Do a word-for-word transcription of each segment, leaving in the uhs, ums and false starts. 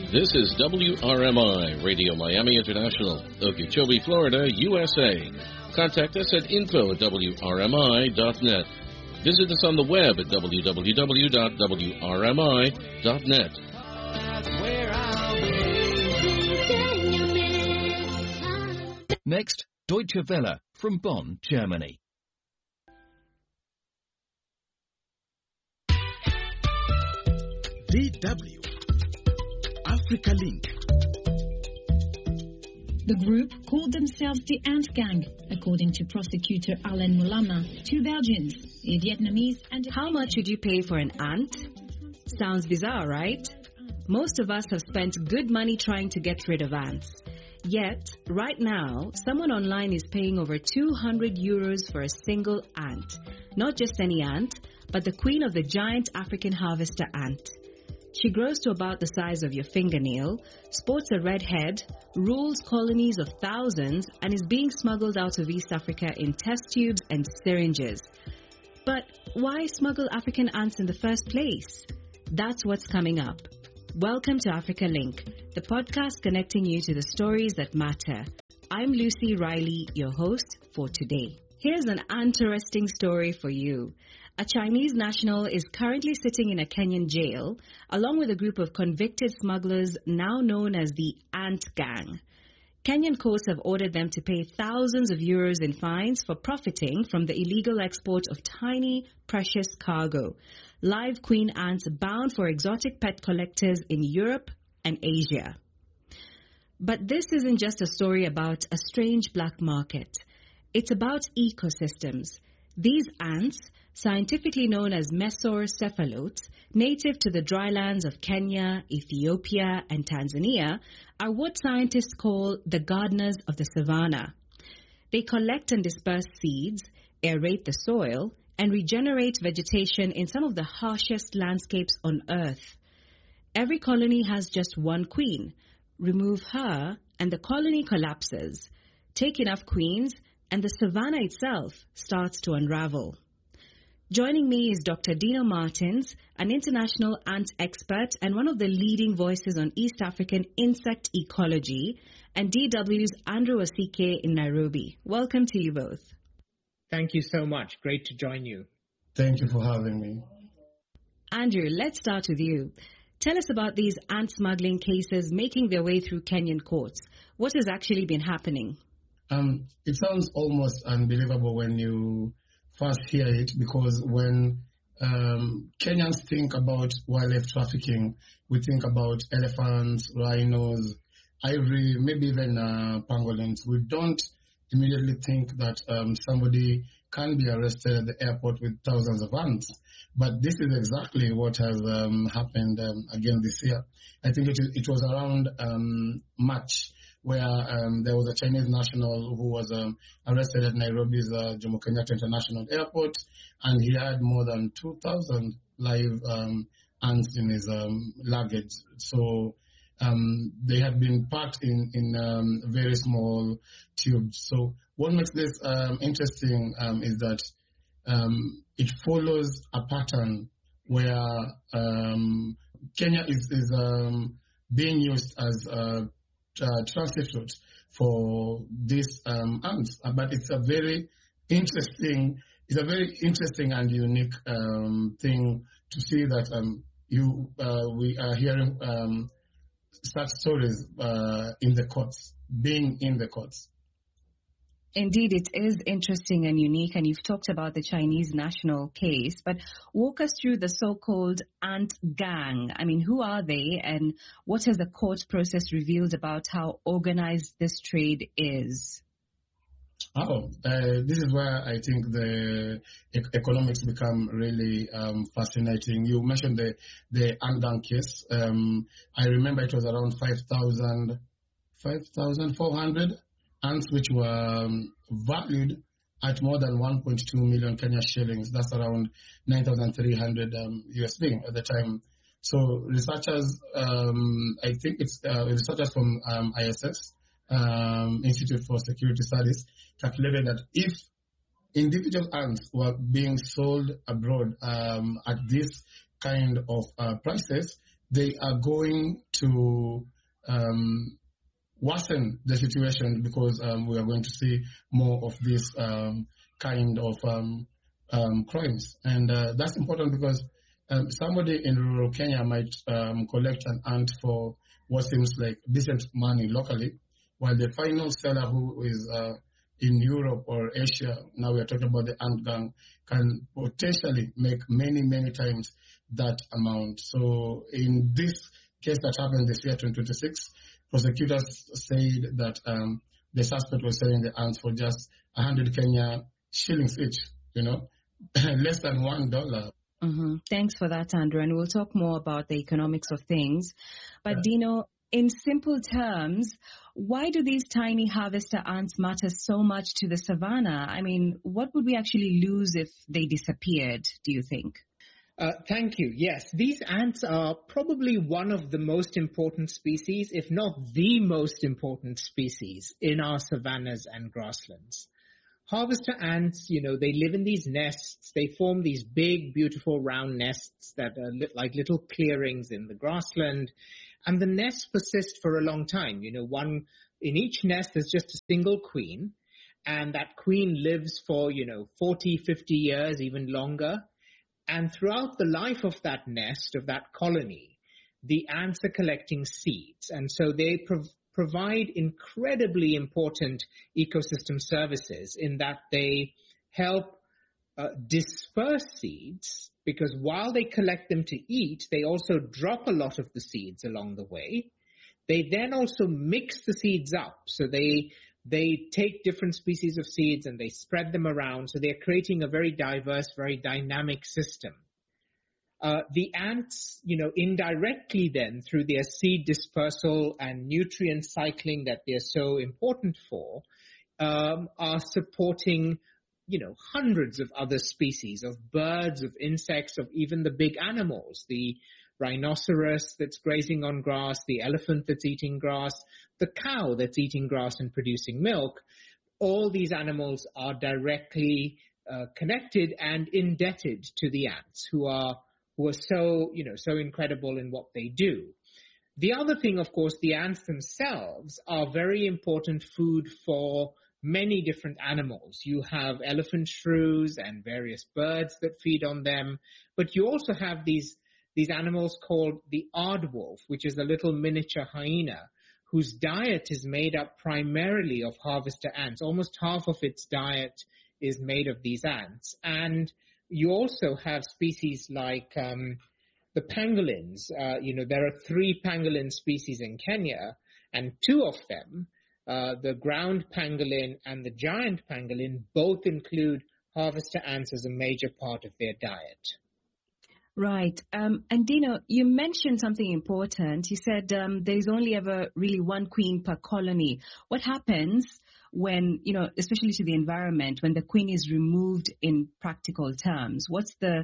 This is W R M I, Radio Miami International, Okeechobee, Florida, U S A. Contact us at info at W R M I dot net. Visit us on the web at w w w dot w r m i dot net. Next, Deutsche Welle from Bonn, Germany. D W Africa Link. The group called themselves the Ant Gang, according to prosecutor Alain Moulama. Two Belgians, a Vietnamese and a... How much would you pay for an ant? Sounds bizarre, right? Most of us have spent good money trying to get rid of ants. Yet, right now, someone online is paying over two hundred euros for a single ant. Not just any ant, but the queen of the giant African harvester ant. She grows to about the size of your fingernail, sports a red head, rules colonies of thousands, and is being smuggled out of East Africa in test tubes and syringes. But why smuggle African ants in the first place? That's what's coming up. Welcome to Africa Link, the podcast connecting you to the stories that matter. I'm Lucy Riley, your host for today. Here's an interesting story for you. A Chinese national is currently sitting in a Kenyan jail, along with a group of convicted smugglers now known as the Ant Gang. Kenyan courts have ordered them to pay thousands of euros in fines for profiting from the illegal export of tiny, precious cargo, live queen ants bound for exotic pet collectors in Europe and Asia. But this isn't just a story about a strange black market. It's about ecosystems. These ants, scientifically known as mesocephalotes, native to the drylands of Kenya, Ethiopia, and Tanzania, are what scientists call the gardeners of the savannah. They collect and disperse seeds, aerate the soil, and regenerate vegetation in some of the harshest landscapes on Earth. Every colony has just one queen. Remove her, and the colony collapses. Take enough queens, and the savannah itself starts to unravel. Joining me is Doctor Dino Martins, an international ant expert and one of the leading voices on East African insect ecology, and D W's Andrew Osike in Nairobi. Welcome to you both. Thank you so much. Great to join you. Thank you for having me. Andrew, let's start with you. Tell us about these ant smuggling cases making their way through Kenyan courts. What has actually been happening? Um, it sounds almost unbelievable when you first hear it, because when um, Kenyans think about wildlife trafficking, we think about elephants, rhinos, ivory, maybe even uh, pangolins. We don't immediately think that um, somebody can be arrested at the airport with thousands of ants. But this is exactly what has um, happened um, again this year. I think it, it was around um, March, where um, there was a Chinese national who was um, arrested at Nairobi's uh, Jomo Kenyatta International Airport, and he had more than two thousand live um, ants in his um, luggage. So um, they had been packed in, in um, very small tubes. So what makes this um, interesting um, is that um, it follows a pattern where um, Kenya is, is um, being used as a Uh, transit route for these um, ants, uh, but it's a very interesting, it's a very interesting and unique um, thing to see that um, you uh, we are hearing um, such stories uh, in the courts, being in the courts. Indeed, it is interesting and unique, and you've talked about the Chinese national case, but walk us through the so-called Ant Gang. I mean, who are they, and what has the court process revealed about how organized this trade is? Oh, uh, this is where I think the e- economics become really um, fascinating. You mentioned the, the Ant Gang case. Um, I remember it was around five thousand, five thousand four hundred ants which were um, valued at more than one point two million Kenya shillings. That's around nine thousand three hundred um, U S D at the time. So researchers, um, I think it's uh, researchers from um, I S S, um, Institute for Security Studies, calculated that if individual ants were being sold abroad um, at this kind of uh, prices, they are going to um, worsen the situation, because um, we are going to see more of this um, kind of um, um, crimes. And uh, that's important because um, somebody in rural Kenya might um, collect an ant for what seems like decent money locally, while the final seller who is uh, in Europe or Asia, now we are talking about the ant gang, can potentially make many, many times that amount. So in this case that happened this year, twenty twenty-six, prosecutors said that um, the suspect was selling the ants for just one hundred Kenya shillings each, you know, less than one dollar. Mm-hmm. Thanks for that, Andrew. And we'll talk more about the economics of things. But Yeah. Dino, in simple terms, why do these tiny harvester ants matter so much to the savannah? I mean, what would we actually lose if they disappeared, do you think? Uh, thank you. Yes, these ants are probably one of the most important species, if not the most important species in our savannas and grasslands. Harvester ants, you know, they live in these nests. They form these big, beautiful round nests that are li- like little clearings in the grassland. And the nests persist for a long time. You know, one in each nest, there's just a single queen. And that queen lives for, you know, forty, fifty years, even longer. And throughout the life of that nest, of that colony, the ants are collecting seeds. And so they prov- provide incredibly important ecosystem services in that they help uh, disperse seeds, because while they collect them to eat, they also drop a lot of the seeds along the way. They then also mix the seeds up. So they They take different species of seeds and they spread them around. So they're creating a very diverse, very dynamic system. Uh, the ants, you know, indirectly then through their seed dispersal and nutrient cycling that they're so important for, um, are supporting, you know, hundreds of other species of birds, of insects, of even the big animals, the rhinoceros that's grazing on grass, the elephant that's eating grass, the cow that's eating grass and producing milk. All these animals are directly uh, connected and indebted to the ants, who are who are so, you know, so incredible in what they do. The other thing, of course, the ants themselves are very important food for many different animals. You have elephant shrews and various birds that feed on them, but you also have these these animals called the aardwolf, which is a little miniature hyena, whose diet is made up primarily of harvester ants. Almost half of its diet is made of these ants. And you also have species like um, the pangolins. Uh, you know, there are three pangolin species in Kenya, and two of them, uh, the ground pangolin and the giant pangolin, both include harvester ants as a major part of their diet. Right. Um, and Dino, you mentioned something important. You said um, there is only ever really one queen per colony. What happens when, you know, especially to the environment, when the queen is removed in practical terms? What's the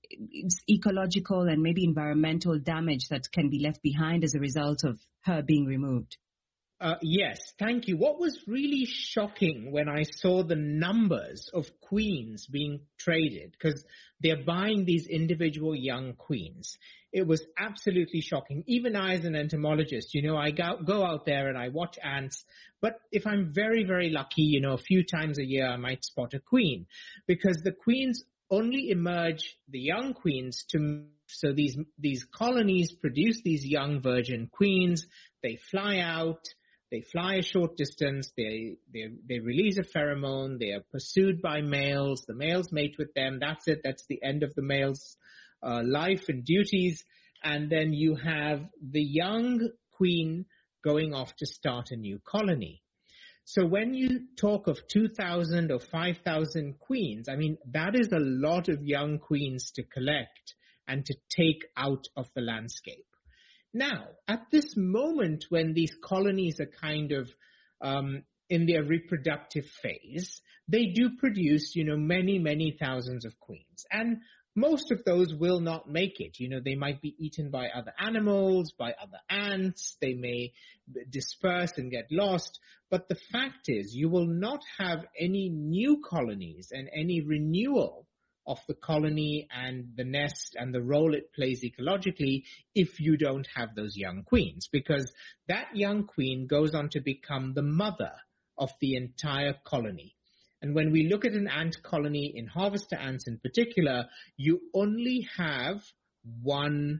ecological and maybe environmental damage that can be left behind as a result of her being removed? Uh, yes, thank you. What was really shocking when I saw the numbers of queens being traded, because they're buying these individual young queens, it was absolutely shocking. Even I, as an entomologist, you know, I go, go out there and I watch ants, but if I'm very, very lucky, you know, a few times a year I might spot a queen, because the queens only emerge, the young queens, to so these these colonies produce these young virgin queens. They fly out. They fly a short distance, they, they, they release a pheromone, they are pursued by males, the males mate with them, that's it, that's the end of the male's uh, life and duties, and then you have the young queen going off to start a new colony. So when you talk of two thousand or five thousand queens, I mean, that is a lot of young queens to collect and to take out of the landscape. Now, at this moment when these colonies are kind of um, in their reproductive phase, they do produce, you know, many, many thousands of queens. And most of those will not make it. You know, they might be eaten by other animals, by other ants. They may disperse and get lost. But the fact is, you will not have any new colonies and any renewal of the colony and the nest and the role it plays ecologically if you don't have those young queens, because that young queen goes on to become the mother of the entire colony. And when we look at an ant colony, in harvester ants in particular, you only have one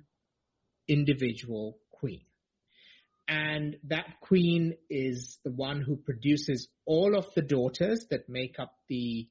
individual queen. And that queen is the one who produces all of the daughters that make up the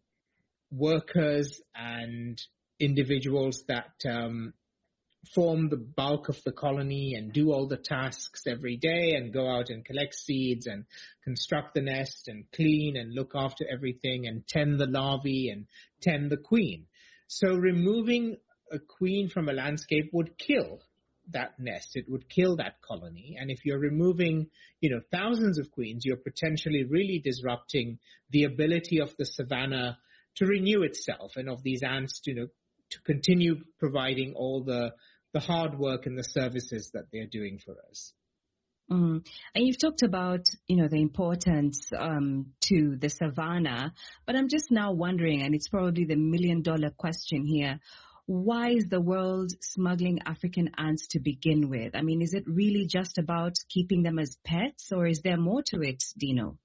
workers and individuals that um, form the bulk of the colony and do all the tasks every day and go out and collect seeds and construct the nest and clean and look after everything and tend the larvae and tend the queen. So removing a queen from a landscape would kill that nest. It would kill that colony. And if you're removing, you know, thousands of queens, you're potentially really disrupting the ability of the savanna to renew itself and of these ants to, you know, to continue providing all the the hard work and the services that they're doing for us. Mm. And you've talked about, you know, the importance um, to the savanna, but I'm just now wondering, and it's probably the million dollar question here, why is the world smuggling African ants to begin with? I mean, is it really just about keeping them as pets, or is there more to it, Dino?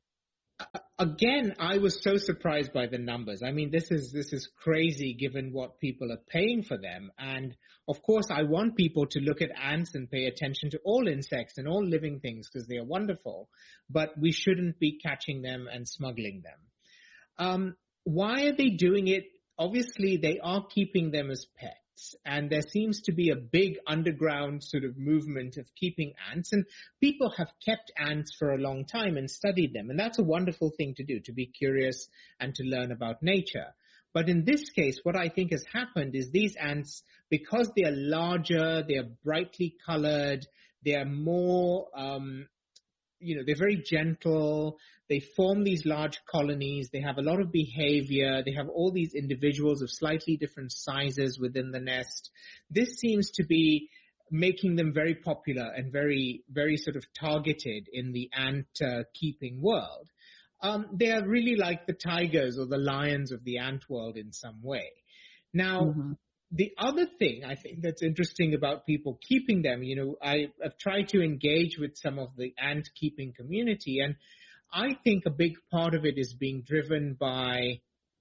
Again, I was so surprised by the numbers. I mean, this is this is crazy given what people are paying for them. And of course, I want people to look at ants and pay attention to all insects and all living things because they are wonderful. But we shouldn't be catching them and smuggling them. Um, why are they doing it? Obviously, they are keeping them as pets. And there seems to be a big underground sort of movement of keeping ants. And people have kept ants for a long time and studied them. And that's a wonderful thing to do, to be curious and to learn about nature. But in this case, what I think has happened is these ants, because they are larger, they are brightly colored, they are more, um, you know, they're very gentle. They form these large colonies. They have a lot of behavior. They have all these individuals of slightly different sizes within the nest. This seems to be making them very popular and very, very sort of targeted in the ant uh, keeping world. Um, they are really like the tigers or the lions of the ant world in some way. Now, mm-hmm. The other thing I think that's interesting about people keeping them, you know, I, I've tried to engage with some of the ant keeping community, and I think a big part of it is being driven by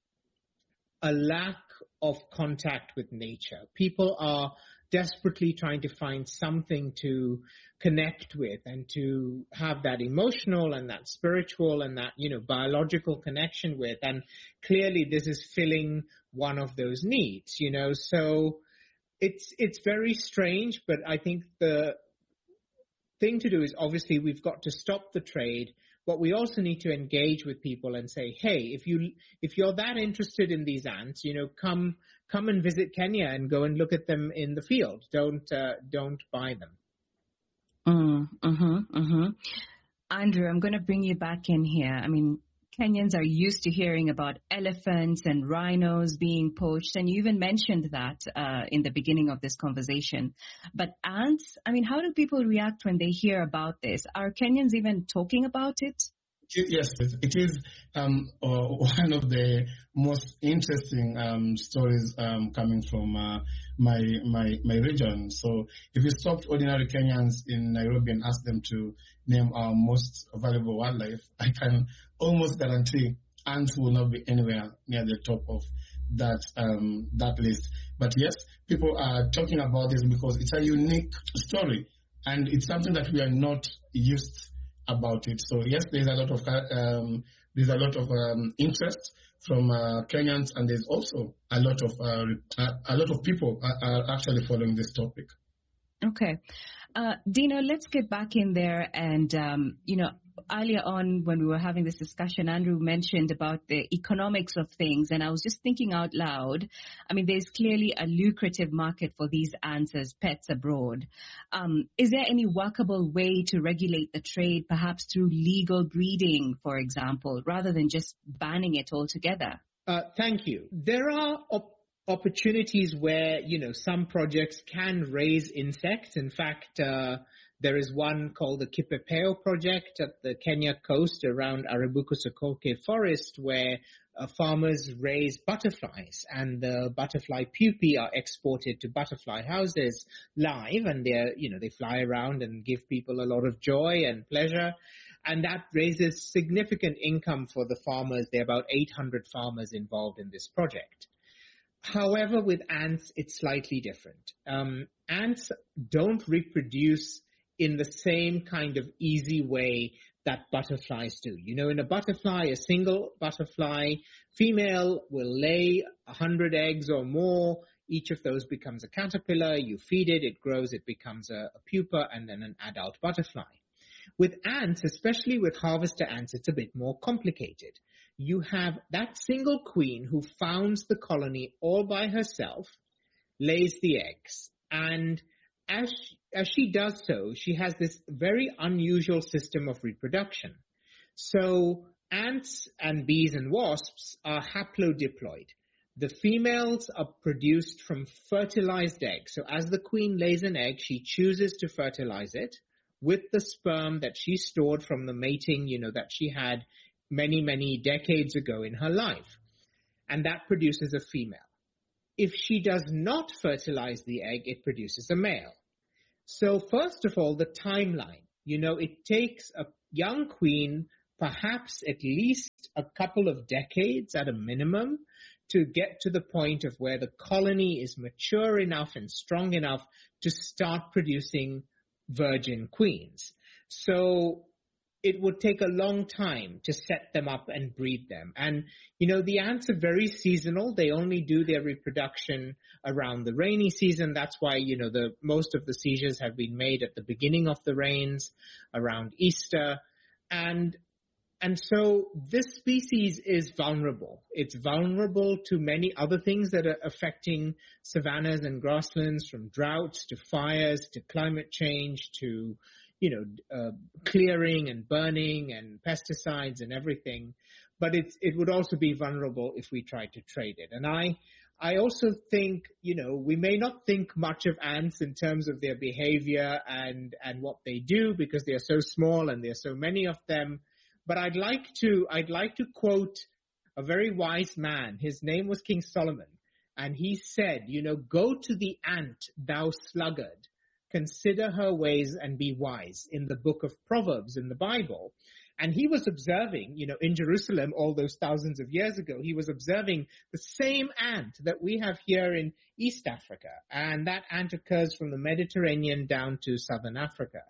a lack of contact with nature. People are desperately trying to find something to connect with and to have that emotional and that spiritual and that, you know, biological connection with. And clearly this is filling one of those needs, you know. So it's it's very strange, but I think the thing to do is obviously we've got to stop the trade. But we also need to engage with people and say, hey, if you if you're that interested in these ants, you know, come come and visit Kenya and go and look at them in the field. Don't uh, don't buy them. Mm, mm-hmm, mm-hmm. Andrew, I'm going to bring you back in here. I mean, Kenyans are used to hearing about elephants and rhinos being poached, and you even mentioned that uh, in the beginning of this conversation. But ants, I mean, how do people react when they hear about this? Are Kenyans even talking about it? Yes, it is um, uh, one of the most interesting um, stories um, coming from uh, my my my region. So if you stopped ordinary Kenyans in Nairobi and asked them to name our most valuable wildlife, I can almost guarantee ants will not be anywhere near the top of that um, that list. But yes, people are talking about this because it's a unique story, and it's something that we are not used about it. So yes, there's a lot of um, there's a lot of um, interest from uh, Kenyans, and there's also a lot of uh, a lot of people are, are actually following this topic. Okay, uh, Dino, let's get back in there. And um, you know, earlier on when we were having this discussion, Andrew mentioned about the economics of things, and I was just thinking out loud. I mean, there's clearly a lucrative market for these ants as pets abroad. Um, is there any workable way to regulate the trade, perhaps through legal breeding, for example, rather than just banning it altogether? Uh, thank you. There are op- opportunities where, you know, some projects can raise insects. In fact, uh, There is one called the Kipepeo Project at the Kenya coast around Arabuko-Sokoke Forest, where uh, farmers raise butterflies, and the butterfly pupae are exported to butterfly houses live, and they're, you know, they fly around and give people a lot of joy and pleasure. And that raises significant income for the farmers. There are about eight hundred farmers involved in this project. However, with ants, it's slightly different. Um, ants don't reproduce in the same kind of easy way that butterflies do. You know, in a butterfly, a single butterfly female will lay one hundred eggs or more. Each of those becomes a caterpillar. You feed it, it grows, it becomes a, a pupa, and then an adult butterfly. With ants, especially with harvester ants, it's a bit more complicated. You have that single queen who founds the colony all by herself, lays the eggs, and as she, as she does so, she has this very unusual system of reproduction. So ants and bees and wasps are haplodiploid. The females are produced from fertilized eggs. So as the queen lays an egg, she chooses to fertilize it with the sperm that she stored from the mating, you know, that she had many, many decades ago in her life. And that produces a female. If she does not fertilize the egg, it produces a male. So first of all, the timeline. You know, it takes a young queen perhaps at least a couple of decades at a minimum to get to the point of where the colony is mature enough and strong enough to start producing virgin queens. So it would take a long time to set them up and breed them. And, you know, the ants are very seasonal. They only do their reproduction around the rainy season. That's why, you know, the most of the seizures have been made at the beginning of the rains, around Easter. And and so this species is vulnerable. It's vulnerable to many other things that are affecting savannas and grasslands, from droughts to fires to climate change to, you know, uh, clearing and burning and pesticides and everything. But it's, it would also be vulnerable if we tried to trade it. And I, I also think, you know, we may not think much of ants in terms of their behavior and, and what they do because they are so small and there are so many of them. But I'd like to, I'd like to quote a very wise man. His name was King Solomon. And he said, you know, go to the ant, thou sluggard. Consider her ways and be wise, in the book of Proverbs in the Bible. And he was observing, you know, in Jerusalem all those thousands of years ago, he was observing the same ant that we have here in East Africa. And that ant occurs from the Mediterranean down to southern Africa.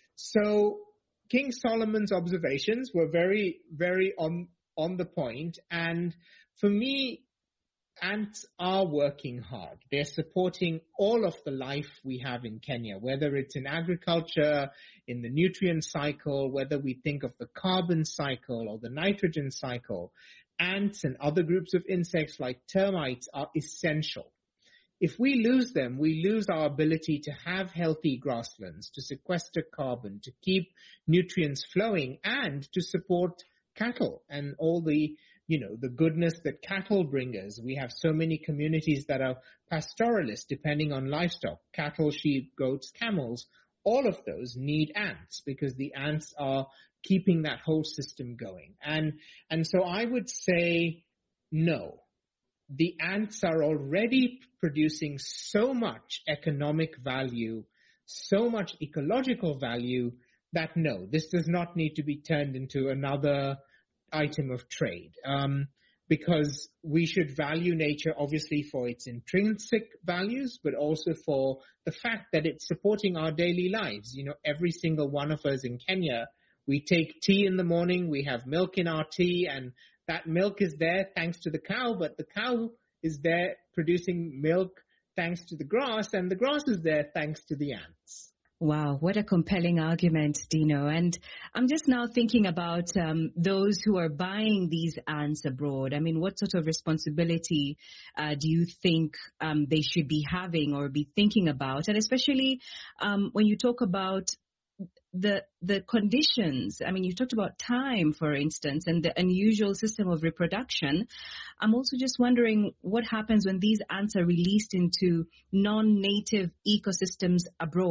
So King Solomon's observations were very, very on, on the point. And for me, ants are working hard. They're supporting all of the life we have in Kenya, whether it's in agriculture, in the nutrient cycle, whether we think of the carbon cycle or the nitrogen cycle. Ants and other groups of insects like termites are essential. If we lose them, we lose our ability to have healthy grasslands, to sequester carbon, to keep nutrients flowing, and to support cattle and all the you know, the goodness that cattle bring us. We have so many communities that are pastoralists, depending on livestock, cattle, sheep, goats, camels. All of those need ants because the ants are keeping that whole system going. And, and so I would say no. The ants are already producing so much economic value, so much ecological value that no, this does not need to be turned into another item of trade, um, because we should value nature obviously for its intrinsic values, but also for the fact that it's supporting our daily lives. You know, every single one of us in Kenya, we take tea in the morning, we have milk in our tea, and that milk is there thanks to the cow, but the cow is there producing milk thanks to the grass, and the grass is there thanks to the ants. Wow, what a compelling argument, Dino. And I'm just now thinking about um, those who are buying these ants abroad. I mean, what sort of responsibility uh, do you think um, they should be having or be thinking about? And especially um, when you talk about the the conditions. I mean, you talked about time, for instance, and the unusual system of reproduction. I'm also just wondering what happens when these ants are released into non-native ecosystems abroad.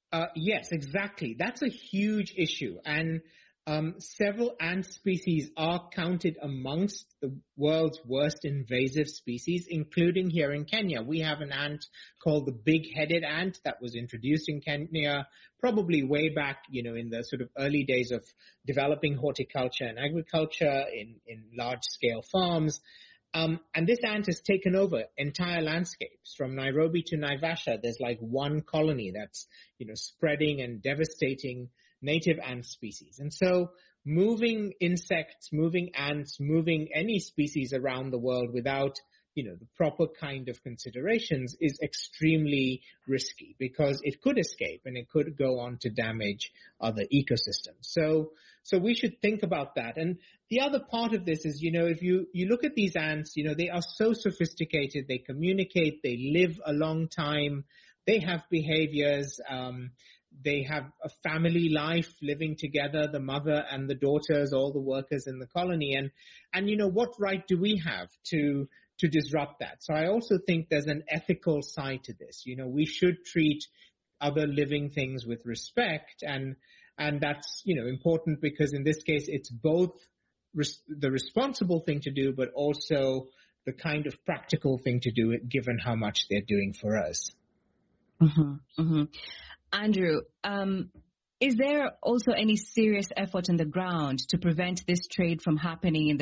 Uh, yes, exactly. That's a huge issue. And um, several ant species are counted amongst the world's worst invasive species, including here in Kenya. We have an ant called the big-headed ant that was introduced in Kenya probably way back, you know, in the sort of early days of developing horticulture and agriculture in, in large-scale farms. Um, and this ant has taken over entire landscapes. From Nairobi to Naivasha, there's like one colony that's, you know, spreading and devastating native ant species. And so moving insects, moving ants, moving any species around the world without, you know, the proper kind of considerations is extremely risky because it could escape and it could go on to damage other ecosystems. So, so we should think about that. And the other part of this is, you know, if you, you look at these ants, you know, they are so sophisticated, they communicate, they live a long time, they have behaviors, um, they have a family life living together, the mother and the daughters, all the workers in the colony. And, and, you know, what right do we have to, to disrupt that? So I also think there's an ethical side to this. You know, we should treat other living things with respect. And, and that's, you know, important because in this case, it's both res- the responsible thing to do, but also the kind of practical thing to do, given how much they're doing for us. Mm-hmm, mm-hmm. Andrew, um, is there also any serious effort on the ground to prevent this trade from happening in the